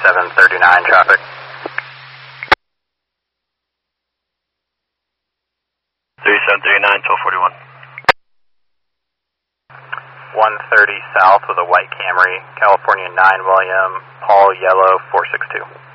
3739 traffic. 3739, 1241. 130 south with a white Camry, California 9 William, Paul Yellow 462.